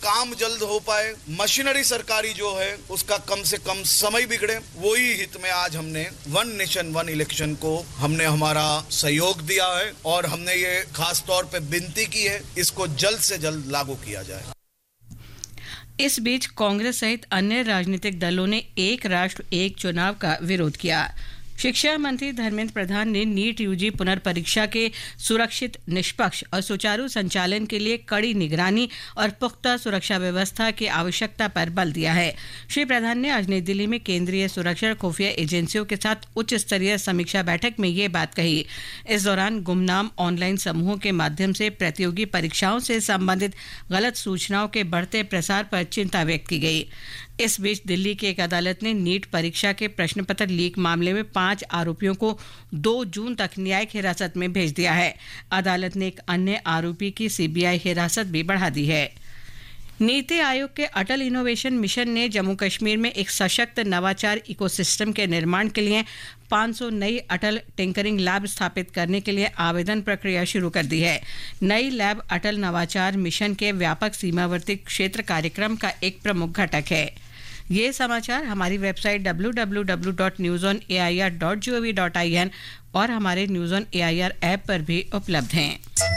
काम जल्द हो पाए, मशीनरी सरकारी जो है उसका कम से कम समय बिगड़े, वही हित में आज हमने वन नेशन वन इलेक्शन को हमने हमारा सहयोग दिया है और हमने ये खास तौर पे विनती की है इसको जल्द से जल्द लागू किया जाए। इस बीच कांग्रेस सहित अन्य राजनीतिक दलों ने एक राष्ट्र एक चुनाव का विरोध किया। शिक्षा मंत्री धर्मेंद्र प्रधान ने नीट यूजी पुनर्परीक्षा के सुरक्षित, निष्पक्ष और सुचारू संचालन के लिए कड़ी निगरानी और पुख्ता सुरक्षा व्यवस्था की आवश्यकता पर बल दिया है। श्री प्रधान ने आज नई दिल्ली में केंद्रीय सुरक्षा खुफिया एजेंसियों के साथ उच्च स्तरीय समीक्षा बैठक में ये बात कही। इस दौरान गुमनाम ऑनलाइन समूहों के माध्यम से प्रतियोगी परीक्षाओं से संबंधित गलत सूचनाओं के बढ़ते प्रसार पर चिंता व्यक्त की गई। इस बीच दिल्ली की एक अदालत ने नीट परीक्षा के प्रश्न पत्र लीक मामले में 5 आरोपियों को 2 जून तक न्यायिक हिरासत में भेज दिया है। अदालत ने एक अन्य आरोपी की सीबीआई हिरासत भी बढ़ा दी है। नीति आयोग के अटल इनोवेशन मिशन ने जम्मू कश्मीर में एक सशक्त नवाचार इकोसिस्टम के निर्माण के लिए 500 नई अटल टिंकरिंग लैब स्थापित करने के लिए आवेदन प्रक्रिया शुरू कर दी है। नई लैब अटल नवाचार मिशन के व्यापक सीमावर्ती क्षेत्र कार्यक्रम का एक प्रमुख घटक है। ये समाचार हमारी वेबसाइट www.newsonair.gov.in और हमारे न्यूज़ ऑन एआईआर ऐप पर भी उपलब्ध हैं।